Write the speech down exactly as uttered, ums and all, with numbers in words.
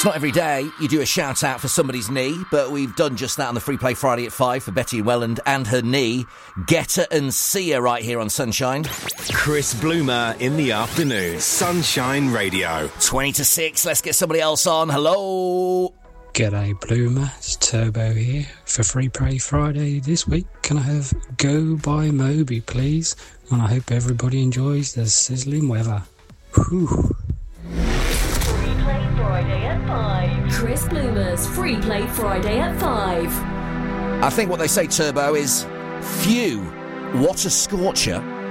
It's not every day you do a shout-out for somebody's knee, but we've done just that on the Free Play Friday at five for Betty Welland and her knee. Get her and see her right here on Sunshine. Chris Bloomer in the afternoon. Sunshine Radio. twenty to six, let's get somebody else on. Hello? G'day Bloomer, it's Turbo here for Free Play Friday this week. Can I have Go by Moby, please? And I hope everybody enjoys the sizzling weather. Whew. Friday at five. Chris Bloomer's Free Play Friday at five. I think what they say, Turbo, is phew, what a scorcher.